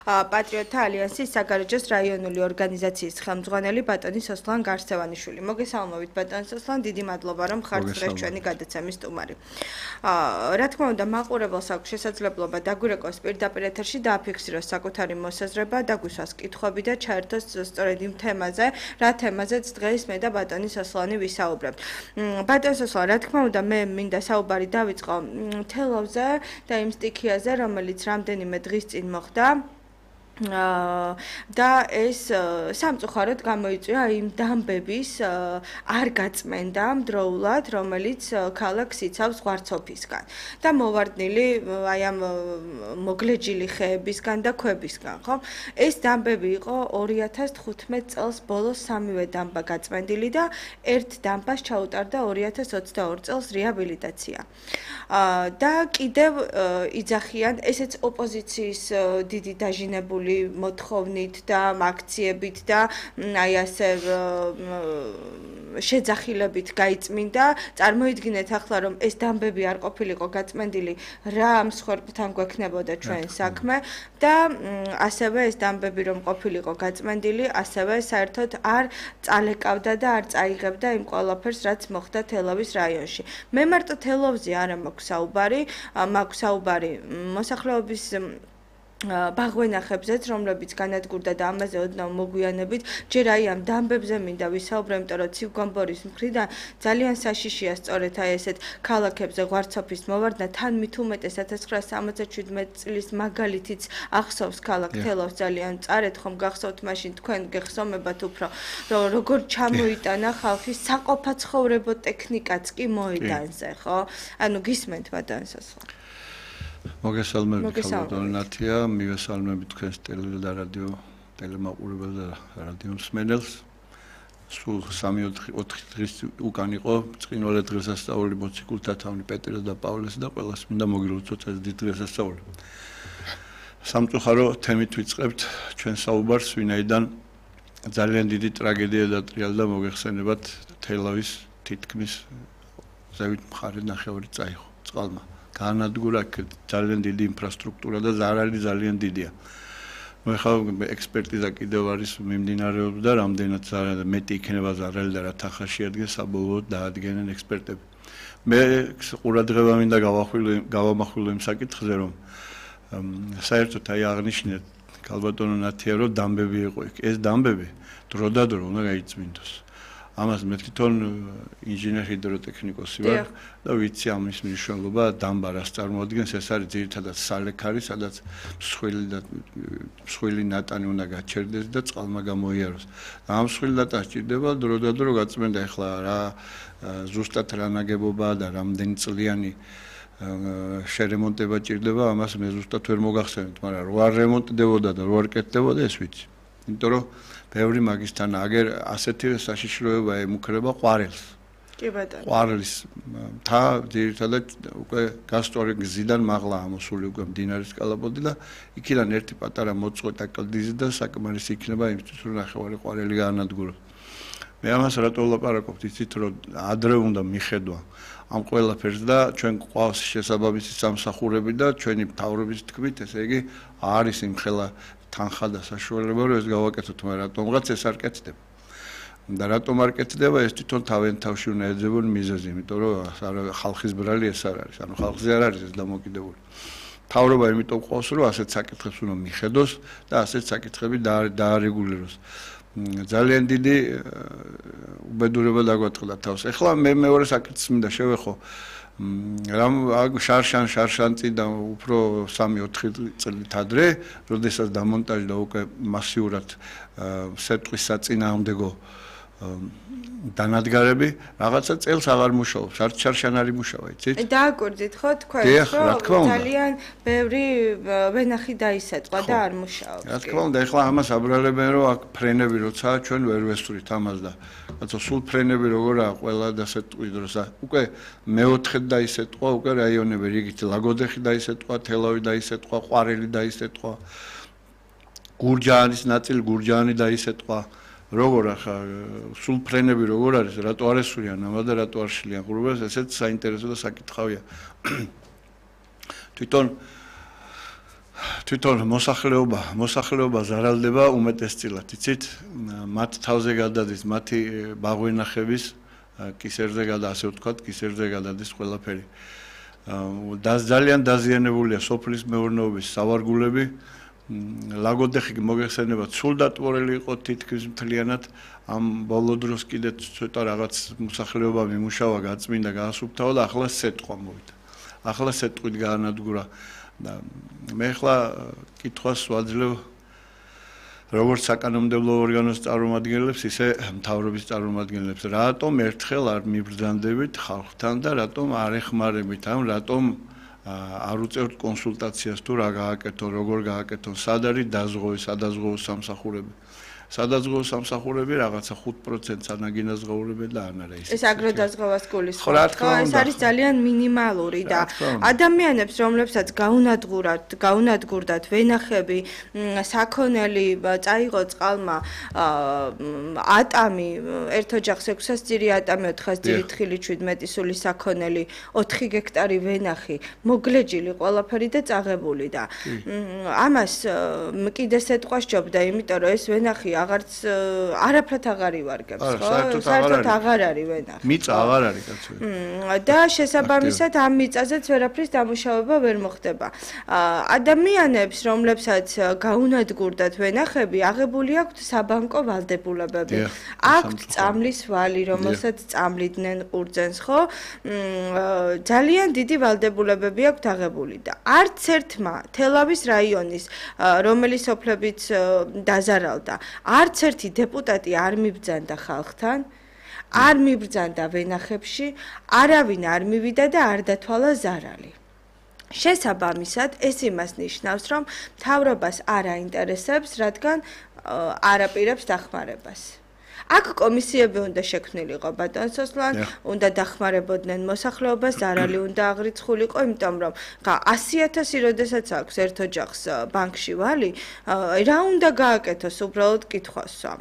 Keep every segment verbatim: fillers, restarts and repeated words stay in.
პატრიოტთა ალიანსის საგარეჯოს რაიონული ორგანიზაციის ხელმძღვანელი ბატონი სოსლან გარსევანიშვილი. მოგესალმებით ბატონი სოსლან, დიდი მადლობა რომ ხართ დღეს ჩვენი გადაცემის სტუმარი. რა თქმა უნდა, მაყურებელს აქვს შესაძლებლობა დაგვირეკოს პირდაპირ ეთერში დააფიქსიროს საკუთარი მოსაზრება, დაგვისვას კითხვები და ჩაერთოს სწორედ იმ თემაზე, რა თემაზეც დღეს მე და ბატონი სოსლანი ვისაუბრებთ. ბატონი სოსლან, რა თქმა უნდა, მე მინდა საუბარი დავიწყო თელავზე და იმ სტიქიაზე, რომელიც რამდენიმე დღის წინ მოხდა. და ეს სამწუხაროდ გამოიწვია იმ დამბების არ გაწმენდამ დროულად, რომელიც ქალაქს იცავს ღვარცოფისგან და მოვარდნილი აი ამ მოგლეჯილი ხეებისგან და ქვებისგან, ხო? ეს დამბები იყო ორი ათას თხუთმეტ წელს ბოლოს სამივე დამბა გაწმენდილი და ერთ დამბას ჩაუტარდა ორი ათას ოცდაორ წელს რეაბილიტაცია. და კიდევ იძახიან ესეც ოპოზიციის დიდი დაჟინებული მოთხოვნით და აქციებით და აი ასე შეძახილებით გაიწმინდა. წარმოიდგინეთ ახლა რომ ეს დამბები არ ყოფილიყო გაწმენდილი, რა მსხვერპლთან გვექნებოდა ჩვენ საქმე და ასევე ეს დამბები რომ ყოფილიყო გაწმენდილი, ასევე საერთოდ არ წალეკავდა და არ წაიღებდა იმ ყველაფერს, რაც მოხდა თელავის რაიონში. მე მარტო თელავზე არა მაქვს საუბარი, მაქვს საუბარი მოსახლეობის ბაღვენახებზეც, რომლებიც განადგურდა და ამაზე ოდნავ მოგვიანებით, ჯერ აი ამ დამბებზე მინდა ვისაუბრე, იმიტომ რომ ცივგომბორის მხრიდან ძალიან საშიშია სწორედ აი ესეთ ქალაქებზე ღვარცოფის მოვარდნა, თან მით უმეტეს ათას ცხრაასა სამოცდაშვიდმეტ წლის მაგალითიც ახსოვს ქალაქ თელავს ძალიან მწარედ ხომ გახსოვთ მაშინ თქვენ გეხსომებათ უფრო, რომ როგორ ჩამოიტანა ხალხის საყოფაცხოვრებო ტექნიკაც კი მოედანზე, ხო? ანუ გისმენთ ბატონი სოსლანი. მოგესალმებით ბატონათია, მივესალმებით თქვენს ტელე და რადიო ტელემაყურებელს და რადიო მსმენელს. სულ სამი ოთხი დღის უკან იყო წყინვალე დღესასწაული მოციქულთა თავნი პეტრეს და პავლეს და ყველას მინდა მოგილოცოთ ეს დიდი დღესასწაული. სამწუხარო თემით ვიწყებთ ჩვენ საუბარს, ვინაიდან ძალიან დიდი ტრაგედია დატრიალდა მოგეხსენებათ თელავის თითქმის ზევით მხარე ნახევარი წაიღო წყალმა. განადგურა ძალიან დიდი ინფრასტრუქტურა და ზარალი ძალიან დიდია. ნუ ახლა ექსპერტიზა კიდევ არის მიმდინარეობს და რამდენად მეტი იქნება ზარალი და რა თანხა შეადგენს საბოლოოდ დაადგენენ ექსპერტები. მე ყურადღება მინდა გავამახვილო იმ საკითხზე, რომ საერთოდ აი აღნიშნეთ ქალბატონო ნათია, რომ დამბები იყო იქ. ეს დამბები დროდადრო უნდა გაიწმინდოს. ამას მე თვითონ ინჟინერ ჰიდროტექნიკოსი ვარ და ვიცი ამის მნიშვნელობა დამბა რას წარმოადგენს. ეს არის ძირითადად სალექარი, სადაც მსხვილი და მსხვილი ნატანი უნდა გაჩერდეს და წყალმა გამოიაროს. ამ მსხვილი ნატანს ჭირდება დროდადრო გაწმენდა. ეხლა რა ზუსტად რა ნაგებობა და რამდენი წლიანი შერემონტება ჭირდება, ამას მე ზუსტად ვერ მოგახსენებთ, მაგრამ რო არ რემონტდებოდა და რო არ კეთდებოდა, ეს ვიცი. იმიტომ რომ ბევრი მაგისთან აგერ ასეთივე საშიშროება ემუქრება ყვარელს. კი ბატონო. ყვარელის მთა ძირითადად უკვე გასწორი გზიდან მაღლა ამოსული უკვე მდინარის კალაპოტი და იქიდან ერთი პატარა მოწყვეტა კლდიზი და საკმარისი იქნება იმისთვის რომ ნახევარი ყვარელი გაანადგუროს. მე ამას რატო ვლაპარაკობთ, იცით რომ ადრე უნდა მიხედვა ამ ყველაფერს და ჩვენ გვყავს შესაბამისი სამსახურები და ჩვენი მთავრობის თქმით, ესე იგი არის იმხელა თანხა და საშუალება რომ ეს გავაკეთოთ, მაგრამ რატომღაც ეს არ კეთდება. და რატომ არ კეთდება, ეს თვითონ თავენ თავში უნდა ეძებონ მიზეზი, იმიტომ რომ ხალხის ბრალი ეს არ არის, ანუ ხალხზე არ არის ეს დამოკიდებული. მთავრობა იმიტომ ყავს, რომ ასეთ საკითხებს უნდა მიხედოს და ასეთ საკითხები დაარეგულიროს. ძალიან დიდი უბედურება დაგვაწყდა თავს. ეხლა მე მეორე საკითხს მინდა შევეხო. რამ შარშან შარშანწიდან უფრო სამი ოთხი წლით ადრე, როდესაც დამონტაჟდა უკვე მასიურად სეტყვის საწინააღმდეგო დანადგარები, რაღაცა წელს აღარ მუშაობს, არც შარშან არ იმუშავა, იცით? დააკვირდით ხო თქვენ, რომ ძალიან ბევრი ვენახი დაისაწვა და არ მუშაობს. რა თქმა უნდა, ეხლა ამას აბრალებენ, რომ აქ ფრენები როცაა, ჩვენ ვერ ვესწრით ამას და რატო სულ ფრენები როგორაა ყველა დასეტყვის დროს. უკვე მეოთხედ დაისეტყვა, უკვე რაიონები, რიგით ლაგოდეხი დაისეტყვა, თელავი დაისეტყვა, ყვარელი დაისეტყვა, გურჯაანის ნაწილი, გურჯაანი დაისეტყვა. როგორ ახლა სულ ფრენები როგორ არის, რატო არ ესვრიან ამა და რატო არ შლიან ღრუბელს, ესეც საინტერესო და საკითხავია. თვითონ თვითონ მოსახლეობა, მოსახლეობა ზარალდება უმეტესწილად, იცით? მათ თავზე გადადის, მათი ბაღვენახების კისერზე გადა, ასე ვთქვათ, კისერზე გადადის ყველაფერი. და ძალიან დაზიანებულია სოფლის მეურნეობის სავარგულები. ლაგოდეხი მოგეხსენებათ, სულ დატბორილი იყო თითქმის მთლიანად, ამ ბოლო დროს კიდე ცოტა რაღაც მოსახლეობა მიმუშავა, გაწმინდა, გაასუფთავა და ახლა სეტყვა მოვიდა. ახლა სეტყვით გაანადგურა და მე ახლა კითხვას ვაძლევ როგორც საკანონმდებლო ორგანოს წარმომადგენლებს, ისე მთავრობის წარმომადგენლებს, რატომ ერთხელ არ მიბრძანდებით ხალხთან და რატომ არ ეხმარებით, ან რატომ არ უწევთ კონსულტაციას თუ რა გააკეთონ, როგორ გააკეთონ, სად არის დაზღვევი, სადაზღვევო სამსახურები. სადაზღვევო სამსახურები რაღაცა ხუთ პროცენტს ანაგინას ღოვრებენ და ან არა ისე. ეს აგროდაზღვევას გულისხმობს. ეს არის ძალიან მინიმალური და ადამიანებს, რომლებსაც გაუნადგურათ, გაუნადგურდათ ვენახები, საქონელი, წაიღო წყალმა ატამი, ერთ ოჯახს ექვსას ძირი ატამი, ოთხას ძირი თხილი, შვიდმეტი სული საქონელი, ოთხი გექტარი ვენახი, მოგლეჯილი ყველაფერი და წაღებული და ამას კიდე სეტყვა სჯობდა, იმიტომ რომ ეს ვენახი აღარც არაფრად აღარ ივარგებს, ხო? საერთოდ აღარ არის ვენახი. მიწა აღარ არის კაცო. და შესაბამისად ამ მიწაზეც ვერაფრის დამუშავება ვერ მოხდება. ადამიანებს, რომლებსაც გაუნადგურდათ ვენახები, აღებული აქვთ საბანკო ვალდებულებები. აქვთ წამლის ვალი, რომელსაც წამლიდნენ ყურძენს, ხო? ძალიან დიდი ვალდებულებები აქვთ აღებული და არც ერთმა თელავის რაიონის, რომელიც სოფლებიც დაზარალდა, არც ერთი დეპუტატი არ მიბრძანდა ხალხთან, არ მიბრძანდა ვენახებში, არავინ არ მივიდა და არ დათვალა ზარალი. შესაბამისად, ეს იმას ნიშნავს, რომ მთავრობას არ აინტერესებს, რადგან არ აპირებს დახმარებას. აქ კომისიები უნდა შექმნილიყო ბატონ სოსლან, უნდა დახმარებოდნენ მოსახლეობას, ზარალი უნდა აღრიცხულიყო, იმიტომ რომ ასი ათასი როდესაც აქვს ერთ ოჯახს ბანკში ვალი, რა უნდა გააკეთოს, უბრალოდ კითხვას ვსვამ.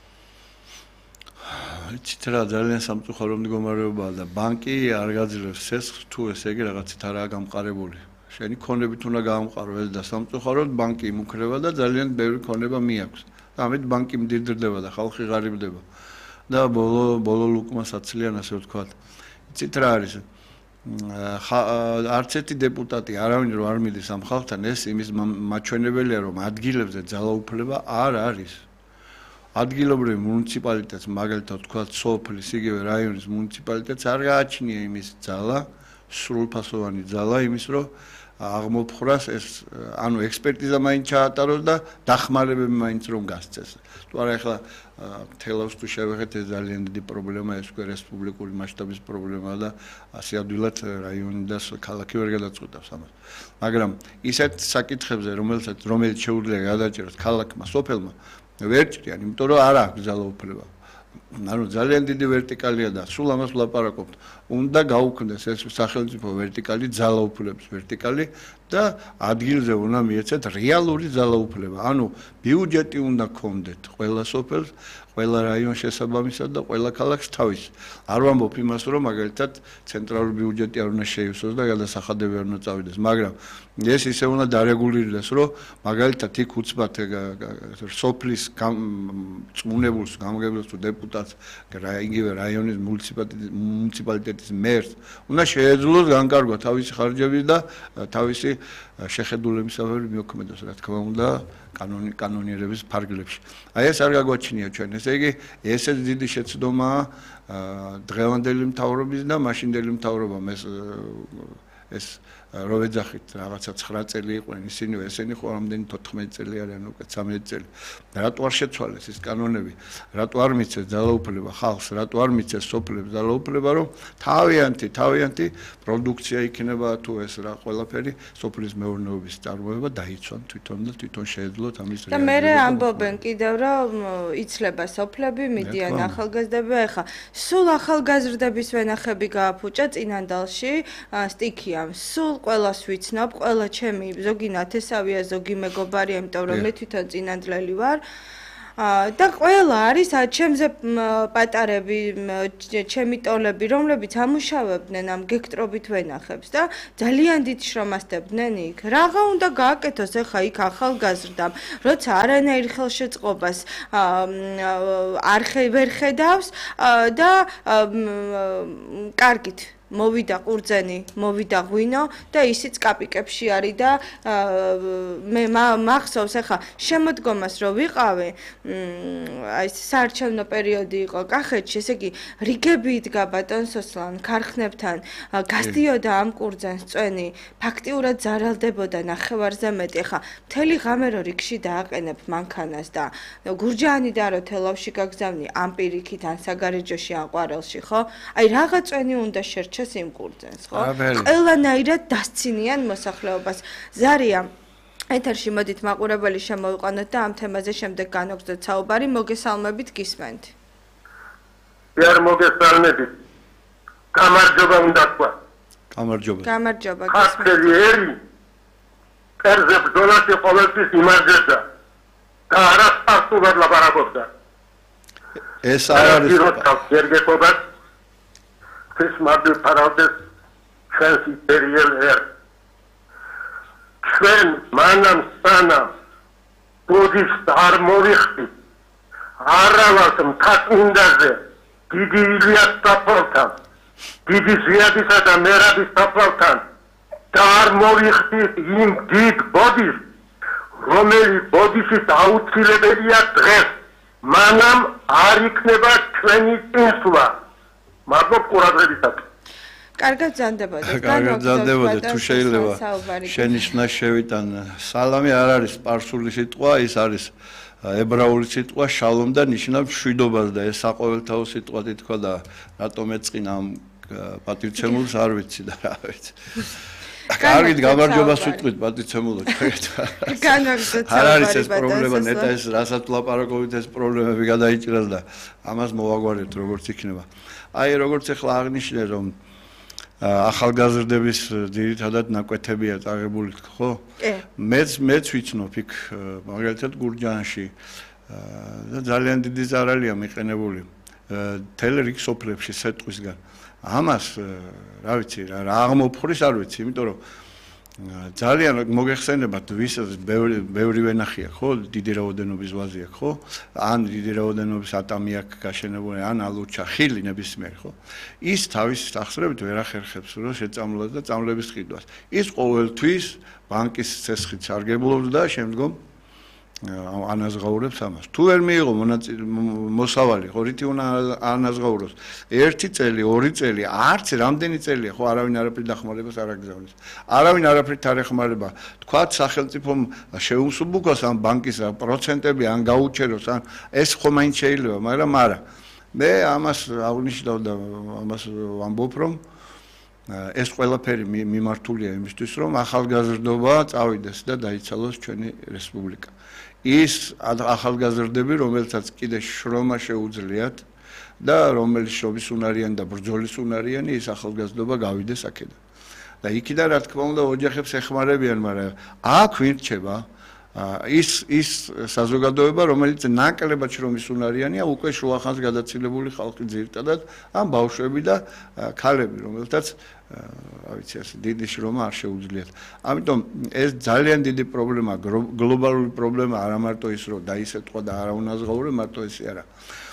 იცით რა, ძალიან სამწუხარო მდგომარეობაა და ბანკი არ გაძლევს ცეცხლს, თუ ესე იგი რაღაცით არაა გამყარებული. შენი ქონებით უნდა გაამყარო ეს და სამწუხაროდ ბანკი იმუქრება და ძალიან ბევრი ქონება მიაქვს. ამით ბანკი მდიდრდება და ხალხი ღარიბდება და ბოლო ბოლო ლუკმას აცლიან, ასე ვთქვათ. იცით რა არის? არც ერთი დეპუტატი არავინ რო არ მიდის ამ ხალხთან, ეს იმის მაჩვენებელია, რომ ადგილებზე ძალაუფლება არ არის. ადგილობრივ მუნიციპალიტეტს, მაგალითად ვთქვათ, სოფლის, იგივე რაიონის მუნიციპალიტეტს არ გააჩნია იმის ძალა, სრულფასოვანი ძალა იმის, რომ აღმოფხრას ეს ანუ ექსპერტიზა მაინც ჩაატაროს და დახმარებები მაინც რომ გასცეს. თუ არა ახლა თელავს თუ შევეხეთ, ეს ძალიან დიდი პრობლემაა, ეს უკვე რესპუბლიკური მასშტაბის პრობლემაა და ასე ადვილად რაიონი და ქალაქი ვერ გადაწყვეტავს ამას. მაგრამ ისეთ საკითხებზე, რომელსაც რომელიც შეუძლია გადაჭეროს ქალაქმა, სოფელმა, ვერ ჭრიან, იმიტომ რომ არ აქვს ძალაუფლება. ანუ ძალიან დიდი ვერტიკალია და სულ ამას ვლაპარაკობთ. უნდა გაუქმდეს ეს სახელმწიფო ვერტიკალი, ძალაუფლების ვერტიკალი და ადგილზე უნდა მიეცეთ რეალური ძალაუფლება. ანუ ბიუჯეტი უნდა გქონდეთ ყველა სოფელს, ყველა რაიონს შესაბამისად და ყველა ქალაქს თავის. არ ვამბობ იმას, რომ მაგალითად ცენტრალური ბიუჯეტი არ უნდა შეივსოს და გადასახადები არ უნდა წავიდეს, მაგრამ ეს ისე უნდა დარეგულირდეს, რომ მაგალითად იქ უცბად სოფლის წმუნებულს, გამგებელს თუ დეპუტატს, იგივე რაიონის მუნიციპალიტეტის მერს უნდა შეეძლოს განკარგვა თავისი ხარჯები და თავისი შეხედულებისამებრ მიოქმედოს, რა თქმა უნდა, კანონიერების ფარგლებში. აი ეს არ გაგვაჩნია ჩვენ. ესე იგი, ესეც დიდი შეცდომაა დღევანდელი მთავრობის და მაშინდელი მთავრობამ ეს ეს რო ვეძახით რაღაცა ცხრა წელი იყვნენ ისინი, ესენი ხო ამდენი თოთხმეტი წელი არიან, უკვე ცამეტი წელი. რატო არ შეცვალეს ეს კანონები? რატო არ მიცეს ძალაუფლება ხალხს? რატო არ მიცეს სოფლებს ძალაუფლება, რომ თავიანთი, თავიანთი პროდუქცია იქნება თუ ეს რა ყველაფერი სოფლის მეურნეობის წარმოება დაიცვან თვითონ და თვითონ შეეძლოთ ამის რეალიზება. და მე ამბობენ კიდევ რომ იცლება სოფლები, მიდიან ახალგაზრდები, ეხა სულ ახალგაზრდების ვენახები გააფუჭა წინანდალში, სტიქიამ, სულ ყველას ვიცნობ, ყველა ჩემი ზოგი ნათესავია, ზოგი მეგობარია, იმიტომ რომ მე თვითონ წინანდლელი ვარ. და ყველა არის ჩემზე პატარები, ჩემი ტოლები, რომლებიც ამუშავებდნენ ამ გექტრობით ვენახებს და ძალიან დიდ შრომას დებდნენ იქ. Რაღა უნდა გააკეთოს ახლა იქ ახალგაზრდამ, როცა არანაირ ხელშეწყობას არ ვერ ხედავს და კარგით მოვიდა ყურძენი, მოვიდა ღვინო და ისიც კაპიკებში არის და მე მახსოვს ახლა შემოდგომას რო ვიყავე, აი საარჩევნო პერიოდი იყო კახეთში, ესე იგი რიგები იდგა ბატონ სოსლან ქარხნებთან, გასდიოდა ამ ყურძენს წვენი, ფაქტიურად ზარალდებოდა ნახევარზე მეტი. ახლა მთელი ღამე რო რიგში დააყენებ მანქანას და გურჯაანიდან რო თელავში გაგზავნი ამ პირიქით ან საგარეჯოში ან ყვარელში, ხო? აი რაღა წვენი უნდა შერჩა იმ ყურძენს, ხო? ყველანაირად დასცინიან მოსახლეობას. ზარია ეთერში მოდით მაყურებელი შემოვიყვანოთ და ამ თემაზე შემდეგ განვაგრძელოთ საუბარი. მოგესალმებით, გისმენთ. არ მოგესალმებით. გამარჯობა უნდა თქვა. გამარჯობა. გამარჯობა, გისმენთ. ხალხი ერი პერზე ბრძოლაში ყოველთვის იმარჯვებდა და არასპასუხად ლაპარაკობდა. ეს არ არის გერგებობას ეს მარჯვ ფარავდეს ჩვენს იმპერიელ ერს. ჩვენ მანამ სანამ ბოდიშს არ მოვიხდი არავას მთაწმინდაზე დიდი ილიას საფლავთან, დიდი ზიადისა და მერაბის საფლავთან და არ მოვიხდი იმ დიდ ბოდიშს, რომელიც ბოდიშის აუცილებელია დღეს, მანამ არ იქნება ჩვენი წინსვლა. მადლობ ყურადღებისათვის. კარგად ბრძანდებოდეთ. კარგად ბრძანდებოდეთ, თუ შეიძლება შენიშვნა შევიტან. სალამი არ არის სპარსული სიტყვა, ის არის ებრაული სიტყვა შალომ და ნიშნავს მშვიდობას და ეს საყოველთაო სიტყვა თქო და რატომ ეწყინა ამ პატივცემულს არ ვიცი და რა ვიცი. კარგით გამარჯვებას ვიტყვით პატივცემულო თქვენ. განაგზოთ არ არის ეს პრობლემა, ნეტა ეს რასაც ლაპარაკობთ ეს პრობლემები გადაიჭრას და ამას მოვაგვარებთ როგორც იქნება. აი როგორც ახლა აღნიშნე რომ ახალგაზრდების ძირითადად ნაკვეთებია წაღებული ხო? მეც მეც ვიცნობ იქ მაგალითად გურჯაანში და ძალიან დიდი ზარალია მიყენებული თელ რიგ სოფლებში სეტყვისგან. ამას რა ვიცი რა აღმოფხრის არ ვიცი, იმიტომ რომ ძალიან მოგეხსენებათ ვისაც ბევრი ბევრი ვენახია ხო, დიდი რაოდენობის ვაზი აქვს ხო? ან დიდი რაოდენობის ატამი აქვს გაშენებული, ან ალუჩა, ხილი ნებისმიერი ხო? ის თავის სახსრებით ვერ ახერხებს რომ შეწამლოს და წამლების ყიდვას. ის ყოველთვის ბანკის ცესხით სარგებლობს და შემდგომ ანაზღაურებს ამას. თუ ვერ მიიღო მოსავალი, ხო, რითი უნდა ანაზღაუროს? ერთი წელი, ორი წელი, არც რამდენი წელია, ხო, არავინ არაფრით დახმარებას არ აგზავნის. არავინ არაფრით არ ეხმარება. თქვათ სახელმწიფომ შეუმსუბუქოს ამ ბანკის პროცენტები, ან გაუჩეროს, ან ეს ხო მაინც შეიძლება, მაგრამ არა. მე ამას აღნიშნავ და ამას ვამბობ, რომ ეს ყველაფერი მიმართულია იმისთვის, რომ ახალგაზრდობა წავიდეს და დაიცალოს ჩვენი რესპუბლიკა. ის ახალგაზრდები, რომელთაც კიდე შრომა შეუძლიათ და რომელიც შრომის უნარიანი და ბრძოლის უნარიანი, ის ახალგაზრდობა გავიდეს აქედან. და იქიდან რა თქმა უნდა ოჯახებს ეხმარებიან, მაგრამ აქ ვინ რჩება? ის ის საზოგადოება, რომელიც ნაკლებად შრომის უნარიანია, უკვე შუახანს გადაცილებული ხალხი ძირითადად, ან ბავშვები და ქალები, რომელთაც რა ვიცი, ასე დიდი შრომა არ შეუძლიათ. ამიტომ ეს ძალიან დიდი პრობლემაა, გლობალური პრობლემა, არა მარტო ის, რომ დაისეტყვა და არა უნაზღაურე, მარტო ისე არა.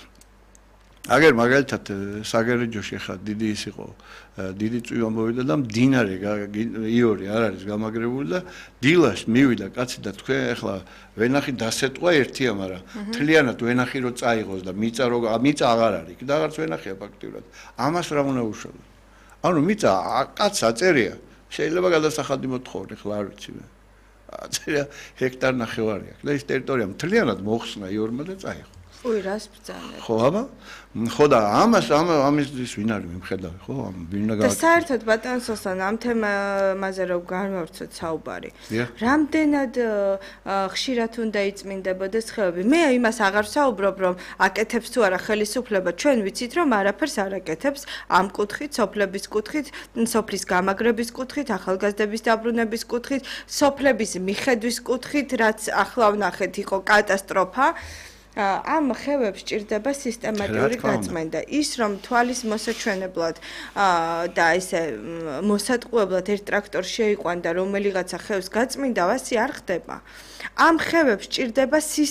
აგერ მაგალითად საგარეჯოში ხა დიდი ის იყო, დიდი წვიმა მოვიდა და მდინარე იური არ არის გამაგრებული და დილას მივიდა კაცი და თქვენ ახლა ვენახი დასეტყვა ერთია, მაგრამ თლიანად ვენახი რო წაიღოს და მიწა რო მიწა აღარ არის, და აღარც ვენახია ფაქტიურად. ამას რა უნდა უშუალო? ანუ მიწა კაცს აწერია, შეიძლება გადასახადი მოთხოვო, ახლა არ ვიცი მე. აწერია ჰექტარ ნახევარი აქვს და ის ტერიტორია მთლიანად მოხსნა იორმა და წაიღო. უი რას ბრძანეთ? ხო, აბა. ხო და ამას ამისთვის ვინ არის მიმხედავი, ხო? ამ ვინ უნდა და საერთოდ ბატონ სოსლან ამ თემაზე რომ განვავრცოთ საუბარი. რამდენად ხშირად უნდა იწმინდებოდეს ხეები? მე იმას აღარ ვსაუბრობ, რომ აკეთებს თუ არა ხელისუფლება, ჩვენ ვიცით რომ არაფერს არ აკეთებს ამ კუთხით, სოფლების კუთხით, სოფლის გამაგრების კუთხით, ახალგაზრდების დაბრუნების კუთხით, სოფლების მიხედვის კუთხით, რაც ახლა ვნახეთ იყო კატასტროფა. ამ ხევებს ჭირდება სისტემატიური გაწმენდა. ის რომ თვალის მოსაჩვენებლად და ესე მოსატყუებლად ერთ ტრაქტორს შეიყვანდა რომელიღაცა ხევს გაწმინდა, ასე არ ხდება. ამ ხევებს ჭირდება